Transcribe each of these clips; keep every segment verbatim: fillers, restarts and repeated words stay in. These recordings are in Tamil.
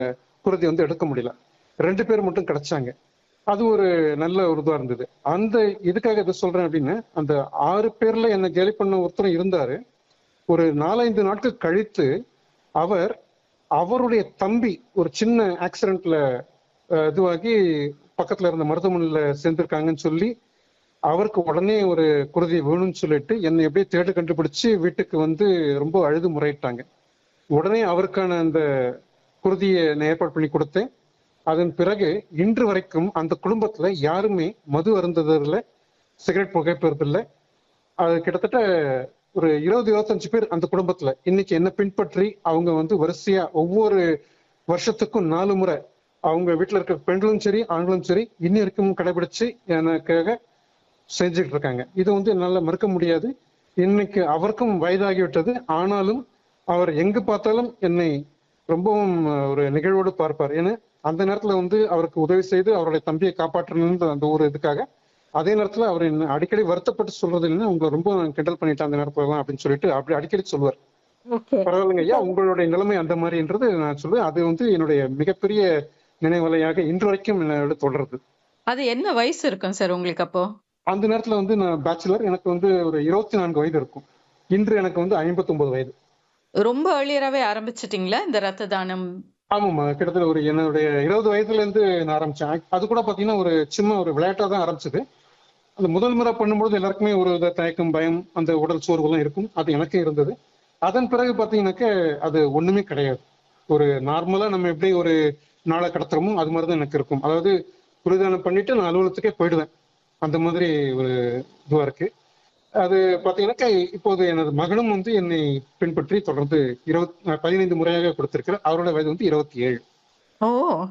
குருதி வந்து எடுக்க முடியல. ரெண்டு பேர் மட்டும் கிடைச்சாங்க. அது ஒரு நல்ல ஒரு இதுவா இருந்தது. அந்த இதுக்காக இதை சொல்றேன் அப்படின்னு, அந்த ஆறு பேர்ல என்ன கேலி பண்ண ஒருத்தர் இருந்தாரு. ஒரு நாலஞ்சு நாட்கள் கழித்து அவர் அவருடைய தம்பி ஒரு சின்ன ஆக்சிடென்ட்ல இதுவாகி பக்கத்துல இருந்த மருத்துவமனையில சேர்ந்திருக்காங்கன்னு சொல்லி அவருக்கு உடனே ஒரு குருதி வேணும்னு சொல்லிட்டு என்னை எப்படியே தேடி கண்டுபிடிச்சு வீட்டுக்கு வந்து ரொம்ப அழுது முறையிட்டாங்க. உடனே அவருக்கான அந்த குருதியை நான் ஏற்பாடு பண்ணி கொடுத்தேன். அதன் பிறகு இன்று வரைக்கும் அந்த குடும்பத்துல யாருமே மது அருந்ததில்லை, சிகரெட் புகைப்பதில்லை. அது கிட்டத்தட்ட ஒரு இருபது இருபத்தஞ்சு பேர் அந்த குடும்பத்துல இன்னைக்கு என்ன பின்பற்றி அவங்க வந்து வரிசையா ஒவ்வொரு வருஷத்துக்கும் நாலு முறை அவங்க வீட்டுல இருக்க பெண்களும் சரி ஆண்களும் சரி இன்னி வரைக்கும் கடைபிடிச்சு எனக்காக செஞ்சுட்டு இருக்காங்க. இது வந்து என்னால மறுக்க முடியாது. இன்னைக்கு அவருக்கும் வயதாகிவிட்டது. ஆனாலும் அவர் எங்க பார்த்தாலும் என்னை ரொம்பவும் ஒரு நிகழ்வோடு பார்ப்பார். ஏன்னா அந்த நேரத்துல வந்து அவருக்கு உதவி செய்து அவருடைய தம்பியை காப்பாற்றணும்ன்ற அந்த ஒரு இதுக்காக. அதே நேரத்துல அவர் என்ன அடிக்கடி வருத்தப்பட்டு சொல்றது இல்லைன்னா உங்களை ரொம்ப கிண்டல் பண்ணிட்டேன் அந்த நேரத்துல அப்படின்னு சொல்லிட்டு அப்படி அடிக்கடி சொல்லுவார். பரவாயில்லைங்க ஐயா, உங்களுடைய நிலைமை அந்த மாதிரின்றது நான் சொல்லுவேன். அது வந்து என்னுடைய மிகப்பெரிய நினைவலையாக இன்று வரைக்கும் என்னோட தொடருது. அது என்ன வயசு இருக்கும் சார் உங்களுக்கு அப்போ? அந்த நேரத்துல வந்து நான் பேச்சுலர். எனக்கு வந்து ஒரு இருபத்தி நான்கு வயது இருக்கும். இன்று எனக்கு வந்து ஐம்பத்தி ஒன்பது வயது. ரொம்ப ஏர்லியராவே ஆரம்பிச்சிட்டீங்களா இந்த ரத்த தானம்? ஆமாம்மா, கிட்டத்தட்ட ஒரு என்னுடைய இருபது வயதுல இருந்து நான் ஆரம்பிச்சேன். அது கூட பாத்தீங்கன்னா ஒரு சின்ன ஒரு விளையாட்டா தான் ஆரம்பிச்சது. அந்த முதல் முறை பண்ணும்போது எல்லாருக்குமே ஒரு தயக்கம், பயம், அந்த உடல் சோர்வு எல்லாம் இருக்கும். அது எனக்கு இருந்தது. அதன் பிறகு பாத்தீங்கன்னாக்க அது ஒண்ணுமே கிடையாது. ஒரு நார்மலா நம்ம எப்படி ஒரு நாளை கடத்துறோமோ அது மாதிரிதான் எனக்கு இருக்கும். அதாவது குருதானம் பண்ணிட்டு நான் அலுவலகத்துக்கே போயிடுவேன். அந்த மாதிரி ஒரு இதுவா இருக்கு. அது பாத்தீங்கன்னாக்கா இப்போது எனது மகனும் வந்து என்னை பின்பற்றி தொடர்ந்து இருபத்தி பதினைந்து முறையாக கொடுத்திருக்கிறார். அவரோட வயது வந்து இருபத்தி ஏழு. ஓ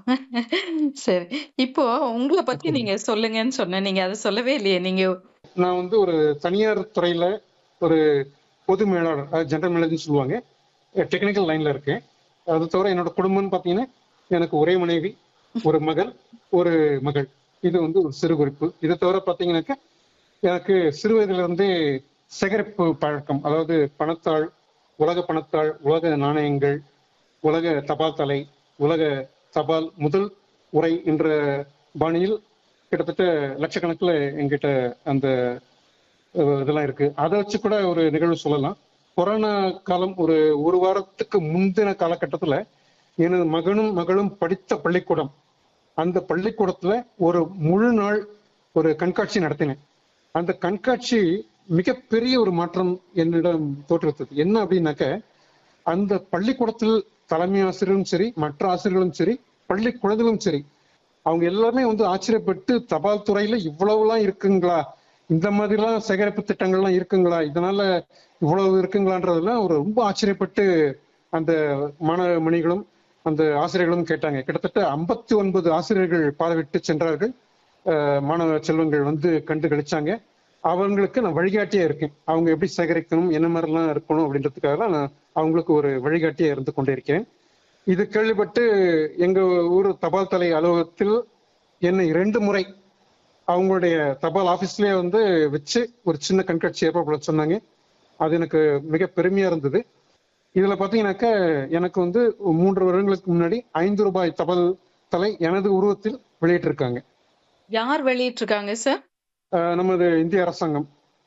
சரி. இப்போ உங்களை பத்தி நீங்க சொல்லுங்கன்னு சொன்ன, நீங்க அதை சொல்லவே இல்லையே. நீங்க நான் வந்து ஒரு தனியார் துறையில ஒரு பொது மேலாளர், ஜெனரல் மேனேஜர் சொல்லுவாங்க, டெக்னிக்கல் லைன்ல இருக்கேன். அது தவிர என்னோட குடும்பம்னு பாத்தீங்கன்னா எனக்கு ஒரே மனைவி, ஒரு மகள், ஒரு மகள். இது வந்து ஒரு சிறு குறிப்பு. இதை தவிர பாத்தீங்கன்னாக்கா எனக்கு சிறு வயதுல இருந்தே சேகரிப்பு பழக்கம். அதாவது பணத்தாள், உலக பணத்தாள், உலக நாணயங்கள், உலக தபால் தலை, உலக தபால் முதல் உரை என்ற பாணியில் கிட்டத்தட்ட லட்சக்கணக்கில் எங்கிட்ட அந்த இதெல்லாம் இருக்கு. அதை வச்சு கூட ஒரு நிகழ்வு சொல்லலாம். கொரோனா காலம் ஒரு ஒரு வாரத்துக்கு முந்தின காலகட்டத்துல எனது மகனும் மகளும் படித்த பள்ளிக்கூடம், அந்த பள்ளிக்கூடத்துல ஒரு முழு நாள் ஒரு கண்காட்சி நடத்தினேன். அந்த கண்காட்சி மிகப்பெரிய ஒரு மாற்றம் என்னிடம் தோற்றுவித்தது. என்ன அப்படின்னாக்க, அந்த பள்ளிக்கூடத்தில் தலைமை ஆசிரியரும் சரி, மற்ற ஆசிரியர்களும் சரி, பள்ளி குழந்தைகளும் சரி, அவங்க எல்லாருமே வந்து ஆச்சரியப்பட்டு தபால் துறையில இவ்வளவுலாம் இருக்குங்களா, இந்த மாதிரிலாம் சேகரிப்பு திட்டங்கள்லாம் இருக்குங்களா, இதனால இவ்வளவு இருக்குங்களான்றதுலாம் ஒரு ரொம்ப ஆச்சரியப்பட்டு அந்த மாணவ மணிகளும் அந்த ஆசிரியர்களும் கேட்டாங்க. கிட்டத்தட்ட ஐம்பத்தி ஒன்பது ஆசிரியர்கள் பார்வையிட்டு சென்றார்கள். மாணவ செல்வங்கள் வந்து கண்டு கழிச்சாங்க. அவங்களுக்கு நான் வழிகாட்டியா இருக்கேன். அவங்க எப்படி சேகரிக்கணும், என்ன மாதிரிலாம் இருக்கணும் அப்படின்றதுக்காக நான் அவங்களுக்கு ஒரு வழிகாட்டியா இருந்து கொண்டே இருக்கிறேன். இது கேள்விப்பட்டு எங்க ஊர் தபால் தலை அலுவலகத்தில் என்னை இரண்டு முறை அவங்களுடைய தபால் ஆபீஸ்லயே வந்து வச்சு ஒரு சின்ன கண்காட்சி ஏற்பாடு பண்ண சொன்னாங்க. அது எனக்கு மிக பெருமையா இருந்தது. இதுல பாத்தீங்கன்னாக்க எனக்கு வந்து மூன்று வருடங்களுக்கு முன்னாடி ஐந்து ரூபாய் தபால் தலை எனது உருவத்தில் வெளியிட்டிருக்காங்க. யார் வெளியிட்டிருக்காங்க சார்? நமது இந்திய அரசாங்கம்.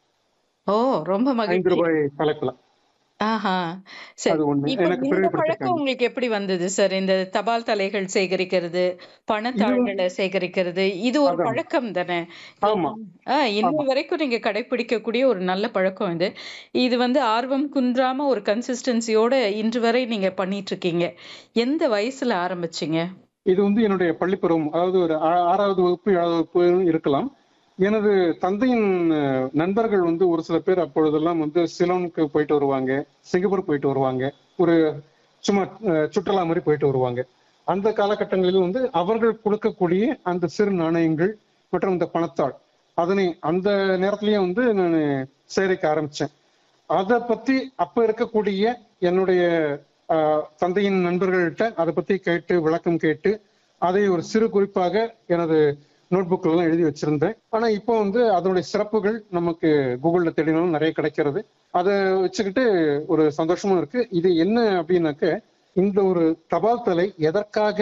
ஓ, ரொம்ப மகிழ்ச்சி. ஐந்து ரூபாய் தலைப்புல. ஆஹா, சரி. இப்போ இந்த பழக்கம் உங்களுக்கு எப்படி வந்தது சார்? இந்த தபால் தலைகள் சேகரிக்கிறது, பணத்தாள்களை சேகரிக்கிறது, இது ஒரு பழக்கம் தானே? இன்னும் வரைக்கும் நீங்க கடைபிடிக்கக்கூடிய ஒரு நல்ல பழக்கம் இது. இது வந்து ஆர்வம் குன்றாம ஒரு கன்சிஸ்டன்சியோட இன்று வரை நீங்க பண்ணிட்டு இருக்கீங்க. எந்த வயசுல ஆரம்பிச்சீங்க? இது வந்து என்னுடைய பள்ளிப்பருவம். அதாவது ஒரு ஆறாவது வகுப்பு ஏழாவது வகுப்பு இருக்கலாம். எனது தந்தையின் நண்பர்கள் வந்து ஒரு சில பேர் அப்பொழுதெல்லாம் வந்து சிலோனுக்கு போயிட்டு வருவாங்க, சிங்கப்பூர் போயிட்டு வருவாங்க, ஒரு சும்மா சுற்றுலா மாதிரி போயிட்டு வருவாங்க. அந்த காலகட்டங்களில் வந்து அவர்கள் கொடுக்கக்கூடிய அந்த சிறு நாணயங்கள் மற்றும் இந்த பணத்தாள், அதனை அந்த நேரத்திலேயே வந்து நான் சேகரிக்க ஆரம்பிச்சேன். அதை பத்தி அப்ப இருக்கக்கூடிய என்னுடைய தந்தையின் நண்பர்கள்ட்ட அதை பத்தி கேட்டு விளக்கம் கேட்டு அதை ஒரு சிறு குறிப்பாக எனது நோட் புக்ல எல்லாம் எழுதி வச்சிருந்தேன். ஆனா இப்போ வந்து அதனுடைய சிறப்புகள் நமக்கு கூகுள்ல தேடினாலும் நிறைய கிடைக்கிறது. அதை வச்சுக்கிட்டு ஒரு சந்தோஷமும் இருக்கு. இது என்ன அப்படின்னாக்க, இந்த ஒரு தபால் தலை எதற்காக